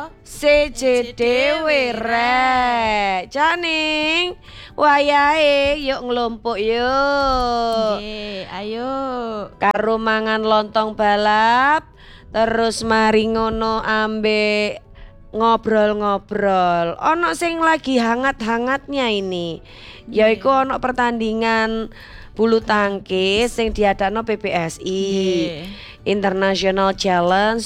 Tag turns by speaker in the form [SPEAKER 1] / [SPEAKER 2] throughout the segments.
[SPEAKER 1] seje dhewe rek. Janing, wayahe yuk nglumpuk yuk.
[SPEAKER 2] Nggih, ayo.
[SPEAKER 1] Karo mangan lontong balap, terus mari ngono ambek ngobrol-ngobrol. Ono sing lagi hangat-hangatnya ini. Yaiku ono pertandingan bulu tangkis sing diadakno PBSI. International Challenge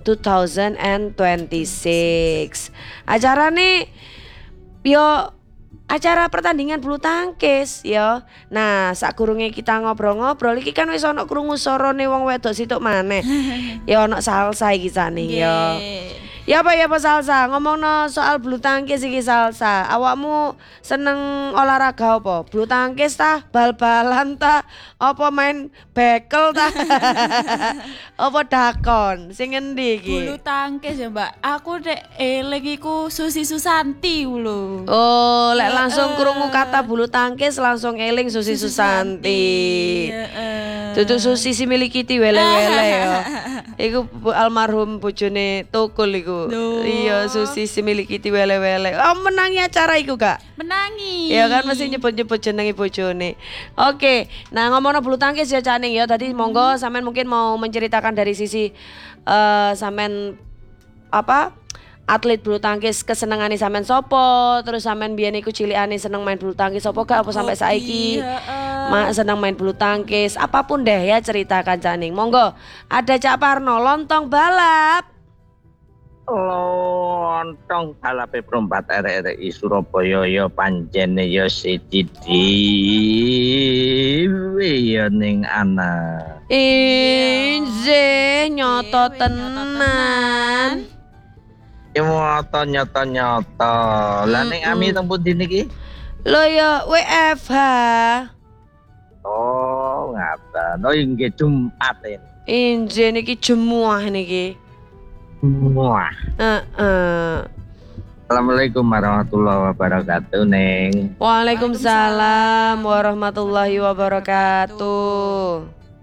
[SPEAKER 1] 2026. Acarane yo acara pertandingan bulu tangkis yo. Nah, sakurunge kita ngobrol-ngobrol iki kan wis ono krungu sorone wong wedok situk maneh. Ya ono salsa iki jane yo. Ya apa salsa? Ngomongno soal bulu tangkis iki salsa. Awakmu seneng olahraga apa? Bulu tangkis tah, bal-balan tah, apa main bekel tah? Apa dakon? Sing endi iki?
[SPEAKER 2] Bulu tangkis ya, Mbak. Aku dek eling iku Susi Susanti lho.
[SPEAKER 1] Oh, lek langsung krungu kata bulu tangkis langsung eling Susi Susanti. Tutu Susi si milikiti wele-wele ya. Iku almarhum bojone Tukul iku. Iya, Susi si milikiti wele-wele. Oh, menangi acara iku, Kak?
[SPEAKER 2] Menangi.
[SPEAKER 1] Ya kan mesti nyebut-nyebut jenenge bojone. Oke, nah ngomongno bulu tangkis ya Caning ya. Tadi monggo sampean mungkin mau menceritakan dari sisi sampean apa? Atlet bulu tangkis kesenengane sampean sopo, terus sampean biyen iku cilikane seneng main bulu tangkis sopo gak apa sampai saiki seneng main bulu tangkis, apapun deh ya ceritakan Caning. Monggo, ada Cak Parno lontong balap.
[SPEAKER 3] Lontong balape perompat RRI Surabaya ya panjene ya siji dhewe ya ning ana.
[SPEAKER 1] Inje nyoto tenan.
[SPEAKER 3] Nyoto. Lah ning Ami teng pundi niki?
[SPEAKER 1] Lho ya WFH.
[SPEAKER 3] Oh, ngaten. Oh nggih Jumat ini.
[SPEAKER 1] Inje niki jemuah niki.
[SPEAKER 3] Wah. Assalamualaikum warahmatullahi wabarakatuh, Neng.
[SPEAKER 1] Waalaikumsalam warahmatullahi wabarakatuh.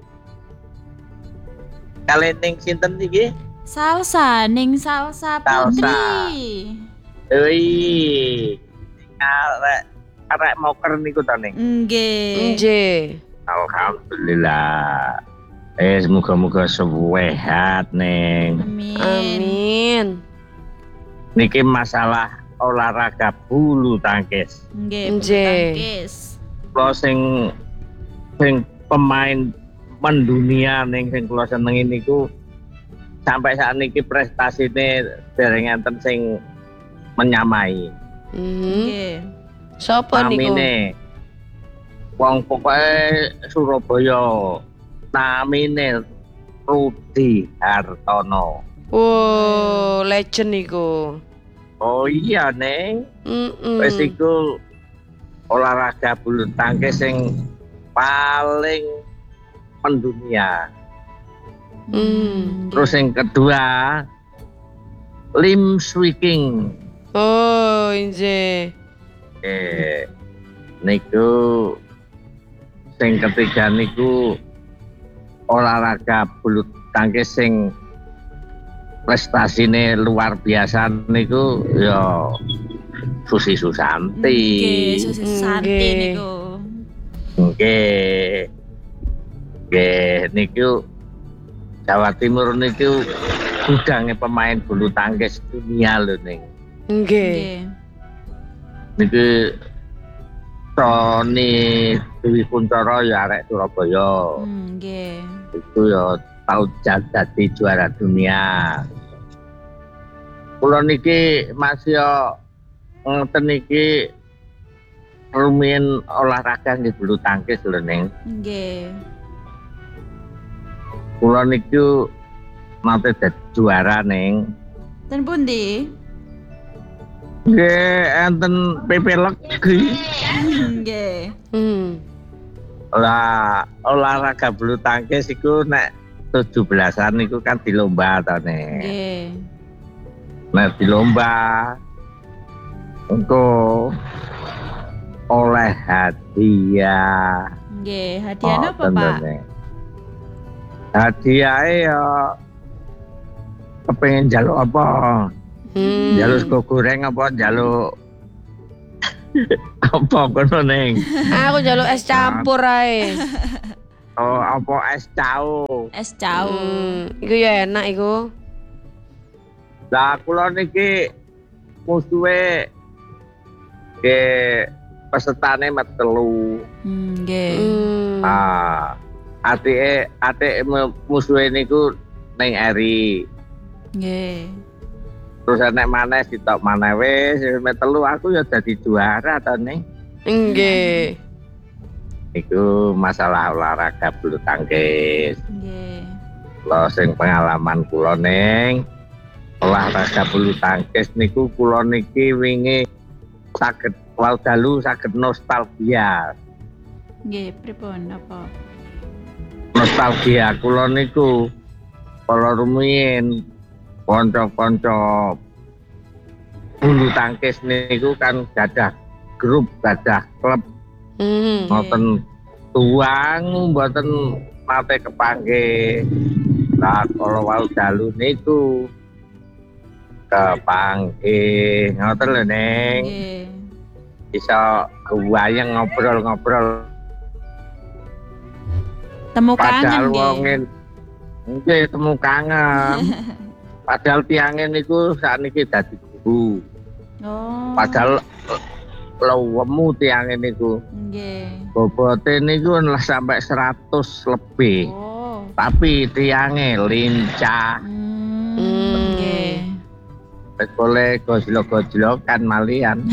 [SPEAKER 3] Kalian Neng sinten iki?
[SPEAKER 2] Salsa Putri.
[SPEAKER 3] Wih. Arek moker niku ta, Neng?
[SPEAKER 2] Nggih.
[SPEAKER 1] Nggih.
[SPEAKER 3] Alhamdulillah. Semoga-moga sehat, Neng.
[SPEAKER 1] Amin.
[SPEAKER 3] Niki masalah olahraga bulu tangkis.
[SPEAKER 2] Nggih, bulu tangkis.
[SPEAKER 3] Kalau sing pemain mendunia ning sing kula senengi niku sampai saat niki prestasine dereng enten sing menyamai.
[SPEAKER 1] Nggih. Sopo niku?
[SPEAKER 3] Namine wong pokoke Surabaya. Namine Rudi Hartono.
[SPEAKER 1] Oh, legend niku.
[SPEAKER 3] Oh iya, Neng. Wis iku olahraga bulu tangkis sing paling mendunia. Terus yang kedua limb swimming.
[SPEAKER 1] Oh, inje.
[SPEAKER 3] Niku sing ketiga niku olahraga bulu tangkis sing prestasine luar biasa niku ya Susi Susanti.
[SPEAKER 2] Nggih, Susi Susanti niku.
[SPEAKER 3] Nggih. Niku Jawa Timur niku gudange pemain bulu tangkis dunia lho ning.
[SPEAKER 1] Nggih.
[SPEAKER 3] Niku Tony Dewi Kuntoro ya arek Surabaya.
[SPEAKER 2] Nggih.
[SPEAKER 3] Itu ya tau jadi juara dunia. Kula niki masih ngoten niki rumiyin olahraga nggih bulu tangkis lho ning.
[SPEAKER 2] Nggih.
[SPEAKER 3] Kula niku nate dadi juara ning.
[SPEAKER 2] Ten pundi?
[SPEAKER 3] Nggih enten PP Legi.
[SPEAKER 2] Nggih.
[SPEAKER 3] Lah olahraga bulu tangkis iku nek 17-an niku kan dilomba to nek.
[SPEAKER 2] Nggih.
[SPEAKER 3] Nek dilomba engko oleh hadiah.
[SPEAKER 2] Nggih, hadiah apa, Pak?
[SPEAKER 3] Hadiahe ya kepengin njaluk apa? Jaluk sego goreng apa jaluk apa kono ning?
[SPEAKER 1] Aku njaluk es campur ae.
[SPEAKER 3] Oh, apa es cao?
[SPEAKER 2] Es jauh.
[SPEAKER 1] Iku ya enak iku.
[SPEAKER 3] Lah kula niki musuhe ke pesertane metelu.
[SPEAKER 2] Nggih.
[SPEAKER 3] Atik musuhe niku ning Eri.
[SPEAKER 2] Nggih.
[SPEAKER 3] Terus enek maneh sitok maneh wis metelu aku ya dadi juara to ning.
[SPEAKER 1] Nggih.
[SPEAKER 3] Iku masalah olahraga bulu tangkis.
[SPEAKER 2] Nggih.
[SPEAKER 3] Lo sing pengalaman kula ning olahraga bulu tangkis niku kula niki wingi saged wau dalu saged nostalgia.
[SPEAKER 2] Nggih, pripun apa?
[SPEAKER 3] Nostalgia kula niku kala rumiyin kanca-kanca bulu tangkis niku kan gadah grup, gadah klub ngoten tuang mboten nate kepanggih. Lah kala wau dalu niku kepanggih ngoten lho Ning.
[SPEAKER 2] Nggih.
[SPEAKER 3] Bisa wayang ngobrol-ngobrol.
[SPEAKER 2] Temu
[SPEAKER 3] Padahal
[SPEAKER 2] kangen
[SPEAKER 3] wong
[SPEAKER 2] nggih.
[SPEAKER 3] nggih temu kangen. Padahal tiange niku sakniki dadi guru.
[SPEAKER 2] Oh.
[SPEAKER 3] Padahal lewemu tiange niku.
[SPEAKER 2] Nggih.
[SPEAKER 3] Bobote niku lah sampai 100 lebih.
[SPEAKER 2] Oh.
[SPEAKER 3] Tapi tiange lincah.
[SPEAKER 2] Nggih.
[SPEAKER 3] Wis boleh gojlok-gojlokan malian.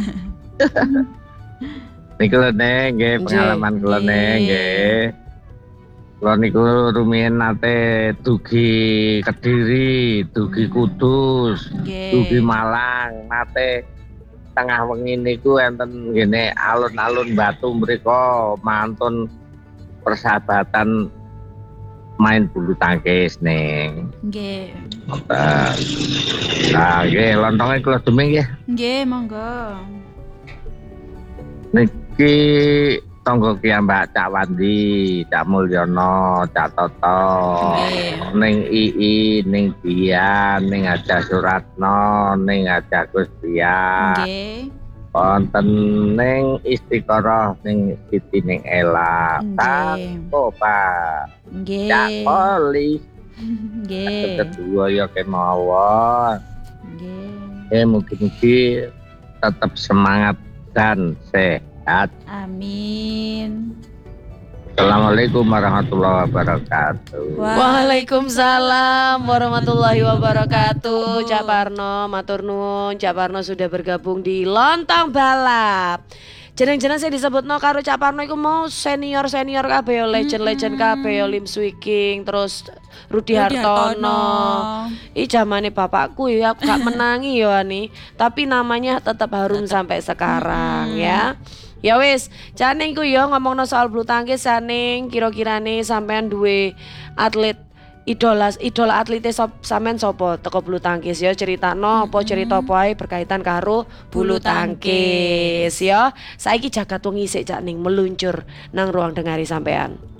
[SPEAKER 3] Niku lho Neng, nggih pengalaman kula Neng, nggih. Kula niku rumiyin nate dugi Kediri, dugi Kudus,
[SPEAKER 2] Nggih.
[SPEAKER 3] dugi Malang, nate tengah wengi niku enten ngene alun-alun Batu mriku mantun persahabatan main bulu tangkis Neng.
[SPEAKER 2] Nggih.
[SPEAKER 3] Nah, nggih lontonge kula deming nggih.
[SPEAKER 2] Nggih, monggo.
[SPEAKER 3] Niki tangga kiambak Cak Wandi, Cak Mulyono, Cak Toto,
[SPEAKER 2] Nggih.
[SPEAKER 3] ning Ii, ning Dian, ning Aja Suratno, ning Aja Gustian,
[SPEAKER 2] Nggih.
[SPEAKER 3] wonten ning Istiqoroh, ning Siti ning Ela,
[SPEAKER 2] Nggih.
[SPEAKER 3] Tanto Pak, Cak
[SPEAKER 2] Nggih.
[SPEAKER 3] Poli,
[SPEAKER 2] Nggih.
[SPEAKER 3] kedua ya kemawon.
[SPEAKER 2] Nggih.
[SPEAKER 3] Mugi-mugi tetap semangat dan sehat.
[SPEAKER 2] Amin.
[SPEAKER 3] Assalamualaikum warahmatullahi wabarakatuh.
[SPEAKER 1] Waalaikumsalam warahmatullahi wabarakatuh. Cak Parno, matur nuwun. Cak Parno sudah bergabung di Lontong Balap. Jeneng-jeneng sing disebutno karo Cak Parno iku mau senior-senior kabeh, legend-legend kabeh, Lim Swiking, terus Rudi Hartono. Ih zamane bapakku ya aku gak menangi ya ani, tapi namanya tetap harum sampai sekarang ya. Ya wis, jane iku ya ngomongno soal bulu tangkis Saning, kira-kirane sampean duwe atlet idola atlete sampean sapa teko bulu tangkis ya, critakno apa cerita apa ae berkaitan karo bulu tangkis ya. Saiki jagat wong isik Cak Ning meluncur nang ruang dengari sampean.